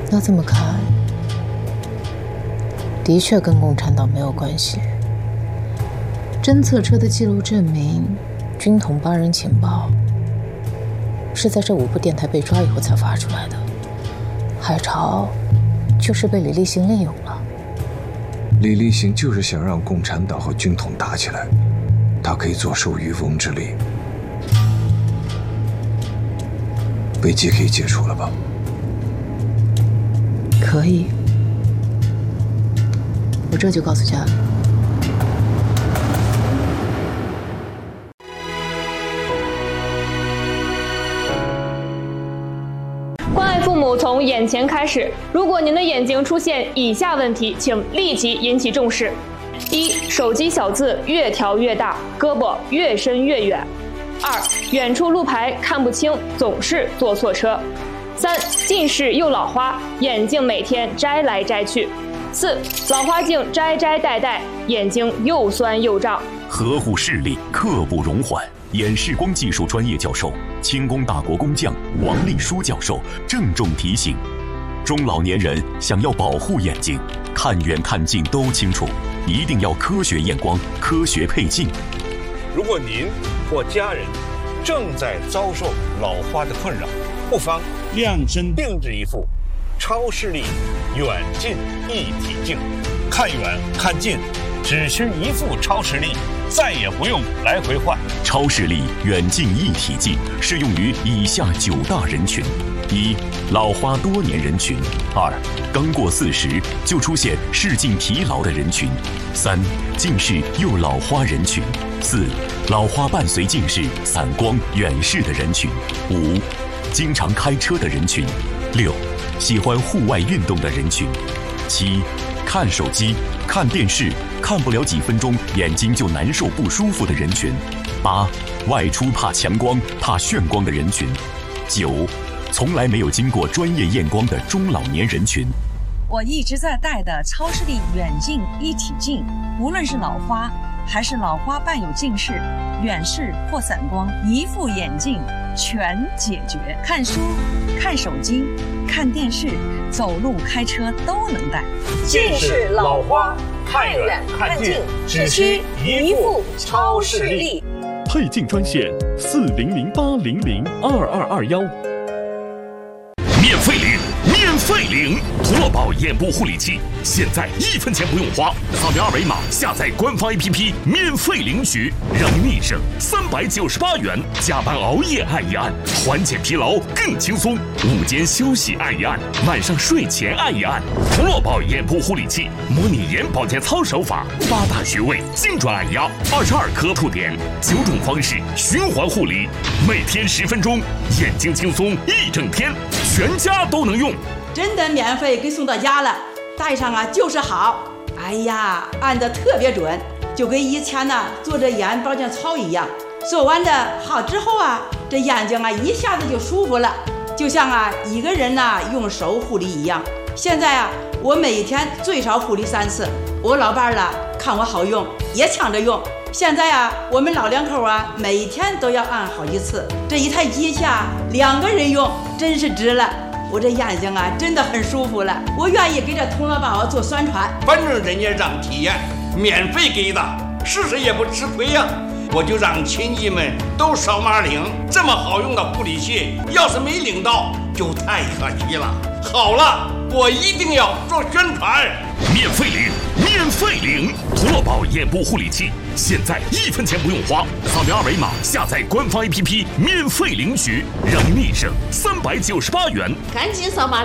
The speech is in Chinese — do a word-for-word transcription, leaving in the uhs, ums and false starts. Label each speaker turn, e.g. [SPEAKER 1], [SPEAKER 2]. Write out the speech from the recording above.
[SPEAKER 1] 那这么看，的确跟共产党没有关系。侦测车的记录证明，军统八人情报是在这五部电台被抓以后才发出来的。海潮就是被李立行利用了。
[SPEAKER 2] 李立行就是想让共产党和军统打起来，他可以坐收渔翁之利。危机可以解除了吧？
[SPEAKER 1] 可以，我这就告诉家里。
[SPEAKER 3] 关爱父母从眼前开始。如果您的眼睛出现以下问题，请立即引起重视：一、手机小字越调越大，胳膊越伸越远；二、远处路牌看不清，总是坐错车；三、近视又老花，眼镜每天摘来摘去；四、老花镜摘摘戴戴，眼睛又酸又胀。
[SPEAKER 4] 呵护视力，刻不容缓。眼视光技术专业教授、清宫大国工匠王立书教授郑重提醒：中老年人想要保护眼睛，看远看近都清楚，一定要科学验光、科学配镜。
[SPEAKER 5] 如果您或家人正在遭受老花的困扰，不妨量身定制一副超视力远近一体镜，看远看近只需一副超视力，再也不用来回换。
[SPEAKER 4] 超视力远近一体镜适用于以下九大人群：一、老花多年人群；二、刚过四十就出现视镜疲劳的人群；三、近视又老花人群；四、老花伴随近视、散光、远视的人群；五、经常开车的人群；六、喜欢户外运动的人群；七、看手机、看电视看不了几分钟眼睛就难受不舒服的人群；八、外出怕强光、怕眩光的人群；九、从来没有经过专业验光的中老年人群。
[SPEAKER 6] 我一直在戴的超视力远近一体镜，无论是老花还是老花伴有近视、远视或散光，一副眼镜全解决。看书、看手机、看电视、走路、开车都能戴。
[SPEAKER 5] 近视、老花，看远看近只需一副超视力。
[SPEAKER 7] 配镜专线：四零零八零零二二二幺。
[SPEAKER 4] 免费领，免费领！涂乐宝眼部护理器，现在一分钱不用花，扫描二维码下载官方 A P P， 免费领取，让你省三百九十八元。加班熬夜按一按，缓解疲劳更轻松。午间休息按一按，晚上睡前按一按。涂乐宝眼部护理器，模拟眼保健操手法，八大穴位精准按压，二十二颗凸点，九种方式循环护理，每天十分钟，眼睛轻松一整天，全家都能用。
[SPEAKER 8] 真的免费给送到家了，戴上啊就是好。哎呀，按得特别准，就跟以前呢做这眼保健操一样。做完的好之后啊，这眼睛啊一下子就舒服了，就像啊一个人呐用手护理一样。现在啊，我每天最少护理三次。我老伴儿了看我好用，也抢着用。现在啊，我们老两口啊每天都要按好几次。这一台机下两个人用，真是值了。我这眼睛啊真的很舒服了，我愿意给这童乐宝做宣传。
[SPEAKER 9] 反正人家让体验，免费给的，试试也不吃亏呀。我就让亲戚们都扫码领，这么好用的护理器，要是没领到就太可惜了。好了，我一定要做宣传。
[SPEAKER 4] 免费领，免费领！涂乐宝眼部护理器，现在一分钱不用花，扫描二维码下载官方 A P P， 免费领取，让你省三百九十八元。
[SPEAKER 10] 赶紧扫码。